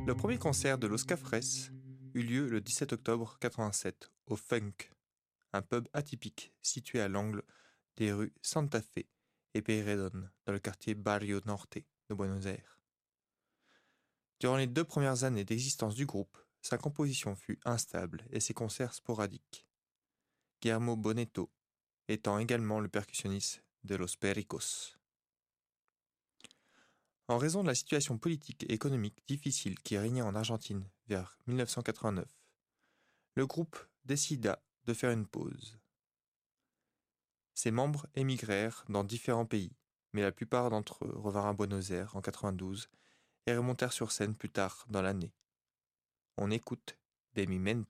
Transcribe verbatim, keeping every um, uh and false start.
Le premier concert de Los Cafres eut lieu le dix-sept octobre quatre-vingt-sept au Funk, un pub atypique situé à l'angle des rues Santa Fe et Peyrelon dans le quartier Barrio Norte de Buenos Aires. Durant les deux premières années d'existence du groupe, sa composition fut instable et ses concerts sporadiques, Guillermo Bonetto étant également le percussionniste de Los Pericos. En raison de la situation politique et économique difficile qui régnait en Argentine vers mille neuf cent quatre-vingt-neuf, le groupe décida de faire une pause. Ses membres émigrèrent dans différents pays, mais la plupart d'entre eux revinrent à Buenos Aires en quatre-vingt-douze et remontèrent sur scène plus tard dans l'année. On écoute De mi mente.